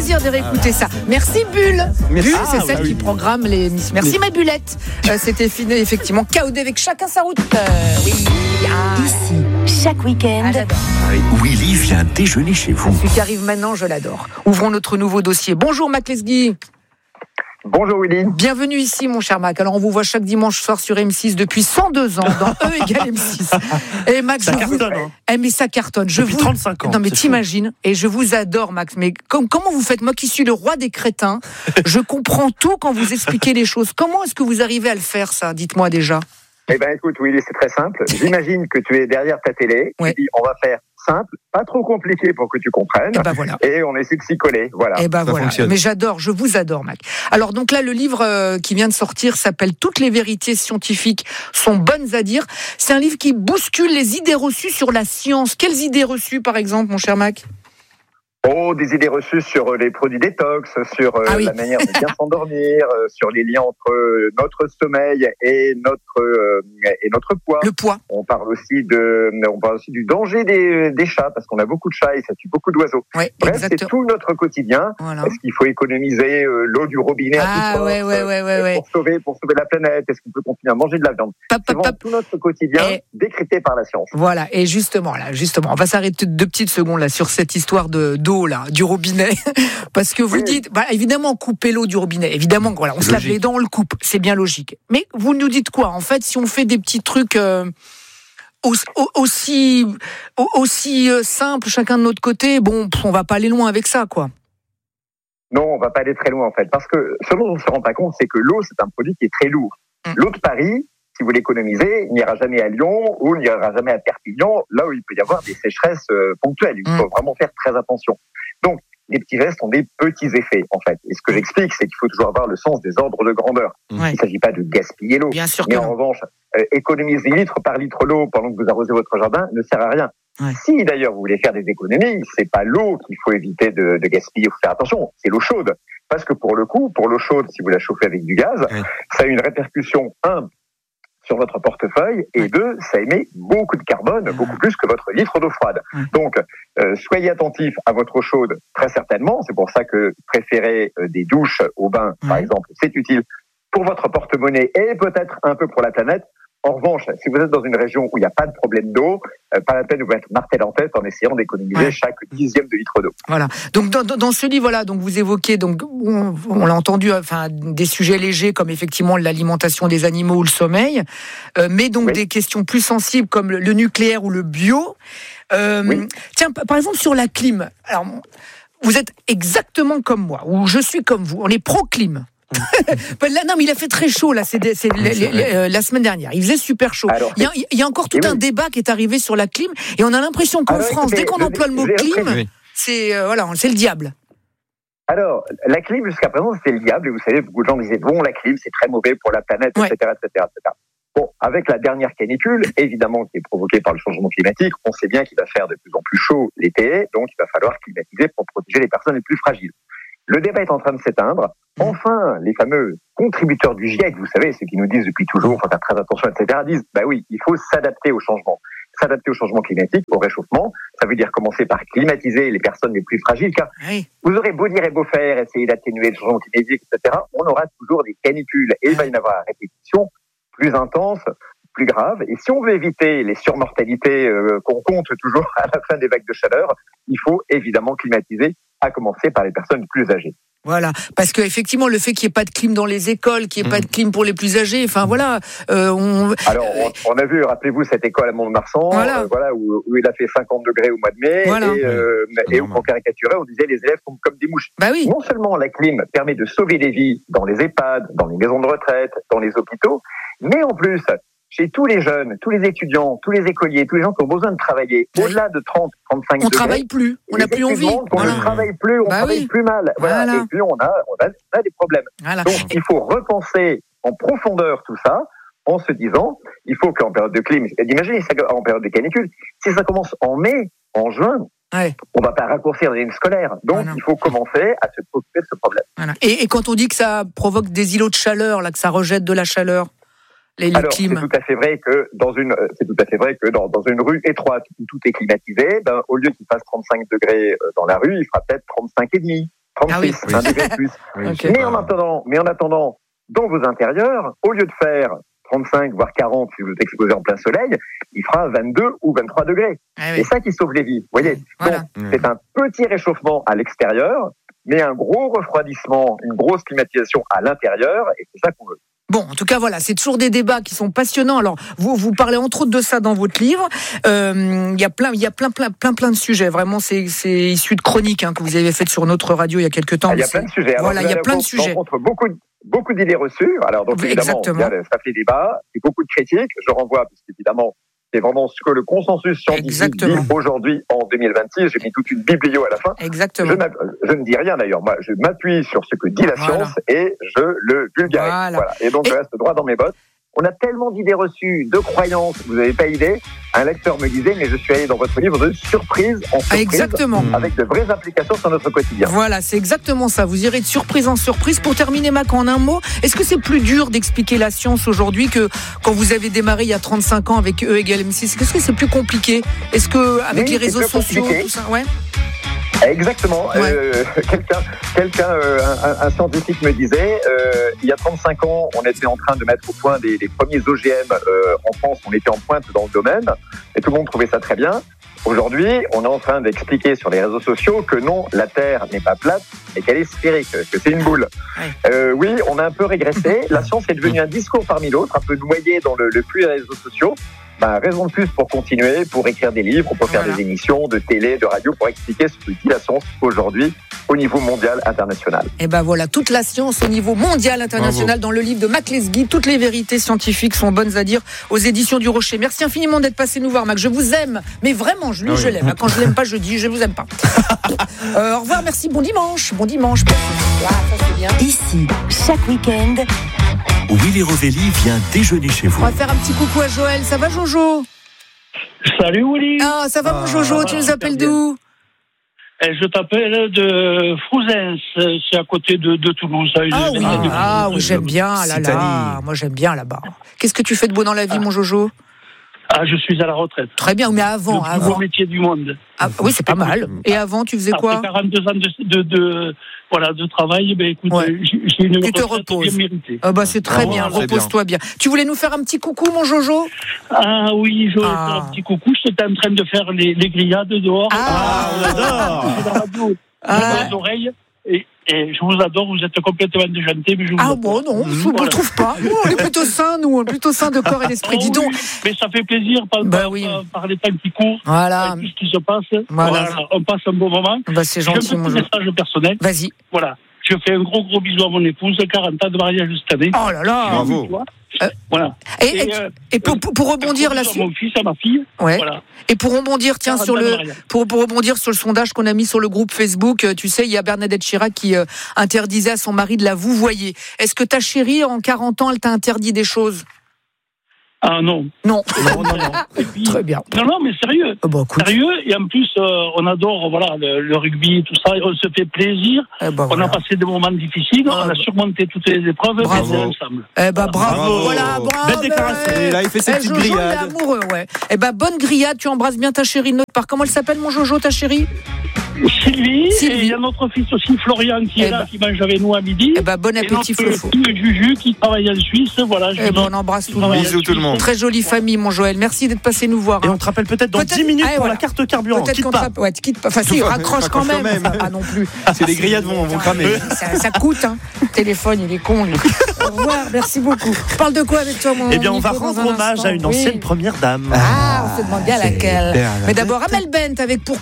plaisir de réécouter ça. Merci Bulle. Bulle, c'est celle qui programme les missions. Merci ma Bullette. C'était fini, effectivement. KOD avec chacun sa route. Oui. Ici, chaque week-end. J'adore. Willy vient déjeuner chez vous. Celui qui arrive maintenant, je l'adore. Ouvrons notre nouveau dossier. Bonjour Mac Lesguy. Bonjour Willy. Bienvenue ici mon cher Mac. Alors on vous voit chaque dimanche soir sur M6 depuis 102 ans dans E égale M6. Et Max, ça cartonne, hein. Mais ça cartonne. Depuis 35 ans. Non mais t'imagines, et je vous adore Max, mais comment vous faites, moi qui suis le roi des crétins, je comprends tout quand vous expliquez les choses. Comment est-ce que vous arrivez à le faire ça? Dites-moi déjà. Eh ben écoute Willy, c'est très simple. J'imagine que tu es derrière ta télé. Ouais. Tu dis on va faire simple, pas trop compliqué pour que tu comprennes. Et ben voilà. Et on essaie de s'y coller. Voilà. Et ben voilà. fonctionne. Mais j'adore, je vous adore Mac. Alors donc là le livre qui vient de sortir s'appelle Toutes les vérités scientifiques sont bonnes à dire. C'est un livre qui bouscule les idées reçues sur la science. Quelles idées reçues par exemple mon cher Mac? Oh, des idées reçues sur les produits détox, sur la manière de bien s'endormir, sur les liens entre notre sommeil et notre poids. Le poids. On parle aussi du danger des chats, parce qu'on a beaucoup de chats et ça tue beaucoup d'oiseaux. Oui, Bref, exactement. c'est tout notre quotidien. Voilà. Est-ce qu'il faut économiser l'eau du robinet à toute force, ouais. pour sauver la planète? Est-ce qu'on peut continuer à manger de la viande? C'est vraiment tout notre quotidien décrypté par la science. Voilà, et justement, on va s'arrêter 2 petites secondes là sur cette histoire d'eau là, du robinet, parce que vous dites, évidemment, couper l'eau du robinet, évidemment, voilà, on se lave les dents, on le coupe, c'est bien logique. Mais vous nous dites quoi? En fait, si on fait des petits trucs aussi simples, chacun de notre côté, bon, on va pas aller loin avec ça, quoi. Non, on va pas aller très loin en fait, parce que ce dont on se rend pas compte, c'est que l'eau, c'est un produit qui est très lourd. L'eau de Paris, si vous l'économisez, il n'ira jamais à Lyon ou il n'ira jamais à Perpignan, là où il peut y avoir des sécheresses ponctuelles. Il faut vraiment faire très attention. Donc, les petits gestes ont des petits effets, en fait. Et ce que j'explique, c'est qu'il faut toujours avoir le sens des ordres de grandeur. Ouais. Il ne s'agit pas de gaspiller l'eau. Bien sûr mais que en non. revanche, économiser litre par litre l'eau pendant que vous arrosez votre jardin ne sert à rien. Ouais. Si d'ailleurs vous voulez faire des économies, c'est pas l'eau qu'il faut éviter de gaspiller, il faut faire attention, c'est l'eau chaude. Parce que pour l'eau chaude, si vous la chauffez avec du gaz, ça a une répercussion, sur votre portefeuille, et 2, ça émet beaucoup de carbone, beaucoup plus que votre litre d'eau froide. Donc, soyez attentifs à votre eau chaude, très certainement. C'est pour ça que préférer des douches au bain, par exemple, c'est utile pour votre porte-monnaie et peut-être un peu pour la planète. En revanche, si vous êtes dans une région où il n'y a pas de problème d'eau, pas la peine de vous mettre martel en tête en essayant d'économiser chaque dixième de litre d'eau. Voilà. Donc dans ce livre, voilà, donc vous évoquez, donc on l'a entendu, enfin des sujets légers comme effectivement l'alimentation des animaux ou le sommeil, mais donc des questions plus sensibles comme le nucléaire ou le bio. Tiens, par exemple sur la clim. Alors vous êtes exactement comme moi, ou je suis comme vous. On est pro-clim. Non, mais il a fait très chaud là. C'est la semaine dernière. Il faisait super chaud. Alors, il y a encore tout un débat qui est arrivé sur la clim, et on a l'impression qu'en France, dès qu'on emploie le mot clim, c'est le diable. Alors, la clim jusqu'à présent c'était le diable, et vous savez, beaucoup de gens disaient bon, la clim c'est très mauvais pour la planète, etc. Bon, avec la dernière canicule, évidemment, qui est provoquée par le changement climatique, on sait bien qu'il va faire de plus en plus chaud l'été, donc il va falloir climatiser pour protéger les personnes les plus fragiles. Le débat est en train de s'éteindre. Enfin, les fameux contributeurs du GIEC, vous savez, ceux qui nous disent depuis toujours, faut faire très attention, etc., disent, bah oui, il faut s'adapter au changement. S'adapter au changement climatique, au réchauffement, ça veut dire commencer par climatiser les personnes les plus fragiles, car vous aurez beau dire et beau faire, essayer d'atténuer le changement climatique, etc., on aura toujours des canicules, et il va y en avoir à répétition plus intense, plus grave. Et si on veut éviter les surmortalités qu'on compte toujours à la fin des vagues de chaleur, il faut évidemment climatiser, à commencer par les personnes plus âgées. Voilà, parce que effectivement, le fait qu'il n'y ait pas de clim dans les écoles, qu'il n'y ait pas de clim pour les plus âgés, enfin voilà. Alors, on a vu, rappelez-vous, cette école à Mont-de-Marsan, où il a fait 50 degrés au mois de mai, et où on caricaturait, on disait les élèves sont comme des mouches. Bah oui. Non seulement la clim permet de sauver des vies dans les EHPAD, dans les maisons de retraite, dans les hôpitaux, mais en plus, chez tous les jeunes, tous les étudiants, tous les écoliers, tous les gens qui ont besoin de travailler, au-delà de 30, 35 degrés. On travaille plus, on n'a plus envie. On ne travaille plus, on travaille plus mal. Voilà. Et puis on a des problèmes. Voilà. Donc il faut repenser en profondeur tout ça, en se disant, il faut qu'en période de clim, imaginez ça en période de canicule, si ça commence en mai, en juin, on ne va pas raccourcir l'année scolaire. Donc il faut commencer à se préoccuper de ce problème. Voilà. Et quand on dit que ça provoque des îlots de chaleur, là, que ça rejette de la chaleur, alors, c'est tout à fait vrai que dans une rue étroite où tout est climatisé, au lieu qu'il fasse 35 degrés dans la rue, il fera peut-être 35,5, 36, un degré de plus. Okay. Mais en attendant, dans vos intérieurs, au lieu de faire 35, voire 40, si vous êtes exposé en plein soleil, il fera 22 ou 23 degrés. C'est ça qui sauve les vies, vous voyez. Voilà. Donc, c'est un petit réchauffement à l'extérieur, mais un gros refroidissement, une grosse climatisation à l'intérieur, et c'est ça qu'on veut. Bon, en tout cas, voilà, c'est toujours des débats qui sont passionnants. Alors, vous parlez entre autres de ça dans votre livre. Il y a plein de sujets. Vraiment, c'est issu de chroniques que vous avez faites sur notre radio il y a quelques temps. Il y a plein de sujets. Alors, voilà, il y a plein de sujets. On rencontre beaucoup d'idées reçues. Alors, donc, évidemment, ça fait débat et beaucoup de critiques. Je renvoie, parce qu'évidemment, c'est vraiment ce que le consensus scientifique dit aujourd'hui en 2026. J'ai mis toute une biblio à la fin. Exactement. Je ne dis rien d'ailleurs. Moi, je m'appuie sur ce que dit la science et je le vulgarise. Voilà. Et donc, je reste droit dans mes bottes. On a tellement d'idées reçues, de croyances, vous n'avez pas idée. Un lecteur me disait, mais je suis allé dans votre livre de surprise en surprise, exactement, avec de vraies applications sur notre quotidien. Voilà, c'est exactement ça. Vous irez de surprise en surprise. Pour terminer, Mac, en un mot, est-ce que c'est plus dur d'expliquer la science aujourd'hui que quand vous avez démarré il y a 35 ans avec E égale MC6? Est-ce que c'est plus compliqué? Est-ce que avec les réseaux sociaux, tout ça, Exactement. Un scientifique me disait, il y a 35 ans, on était en train de mettre au point les premiers OGM en France. On était en pointe dans le domaine et tout le monde trouvait ça très bien. Aujourd'hui, on est en train d'expliquer sur les réseaux sociaux que non, la Terre n'est pas plate et qu'elle est sphérique, que c'est une boule. Oui, on a un peu régressé. La science est devenue un discours parmi d'autres, un peu noyé dans le flux des réseaux sociaux. Raison de plus pour continuer, pour écrire des livres, pour faire des émissions de télé, de radio, pour expliquer ce que dit la science aujourd'hui au niveau mondial, international. Et voilà, toute la science au niveau mondial, international, dans le livre de Mac Lesguy. Toutes les vérités scientifiques sont bonnes à dire aux éditions du Rocher. Merci infiniment d'être passé nous voir, Mac. Je vous aime, mais vraiment, je l'aime. Quand je l'aime pas, je dis je vous aime pas. Au revoir, merci, bon dimanche. Ça c'est bien. Ici, chaque week-end, Willy Rovelli vient déjeuner chez vous. On va faire un petit coucou à Joël. Ça va, Jojo? Salut, Willy. Ah, ça va, mon Jojo? Tu nous appelles d'où? Je t'appelle de Frouzens, c'est à côté de Toulouse. Oui, j'aime bien. Moi, j'aime bien là-bas. Qu'est-ce que tu fais de beau dans la vie, mon Jojo? Je suis à la retraite. Très bien, mais avant. Le plus beau métier du monde. Oui, c'est pas mal. Et avant, tu faisais quoi? Après 42 ans de travail, écoute, j'ai une retraite bien méritée. C'est très bien, repose-toi bien. Tu voulais nous faire un petit coucou, mon Jojo? Oui, je voulais faire un petit coucou. J'étais en train de faire les grillades dehors. On adore. J'ai la radio dans les oreilles. Et je vous adore, vous êtes complètement déjanté, mais je vous adore. Non, je ne trouve pas. Nous, on est plutôt sains, de corps et d'esprit. Dis donc. Mais ça fait plaisir par les temps qui courent, tout ce qui se passe. Voilà, on passe un bon moment. C'est gentil, mon J'ai un petit message personnel. Vas-y. Voilà. Je fais un gros bisou à mon épouse, 40 ans de mariage cette année. Oh là là. Bravo. Voilà. Et pour rebondir là-dessus. À mon fils, à ma fille. Ouais. Voilà. Et pour rebondir, pour rebondir sur le sondage qu'on a mis sur le groupe Facebook, tu sais, il y a Bernadette Chirac qui interdisait à son mari de la vouvoyer. Est-ce que ta chérie, en 40 ans, elle t'a interdit des choses? Non. Non. Et puis, très bien. Non, mais sérieux. Sérieux, et en plus, on adore le rugby, tout ça, on se fait plaisir. On a passé des moments difficiles, on a surmonté toutes les épreuves, bravo. Ensemble. Bravo. Voilà, bravo. Belle déclaration. Et là, il fait ses petites grillades. Il est amoureux, ouais. Bonne grillade, tu embrasses bien ta chérie de notre part. Comment elle s'appelle, mon Jojo, ta chérie? Sylvie. Et il y a notre fils aussi, Florian, qui est là, qui mange avec nous à midi. Bon appétit, Flofo. Et Juju, qui travaille en Suisse, voilà. On embrasse tout le monde. Bisous tout le monde. Très jolie famille, mon Joël. Merci d'être passé nous voir. Et on te rappelle peut-être dans 10 minutes pour la carte carburant. Peut-être qu'on quitte pas. Enfin, si, raccroche quand même. Pas non plus. C'est les grillades vont cramer. Ça coûte, hein. Le téléphone, il est con, lui. Au revoir, merci beaucoup. On parle de quoi avec toi, mon on va rendre hommage à une ancienne première dame. On se demande bien laquelle. Mais d'abord, Amel Bent avec Pourquoi.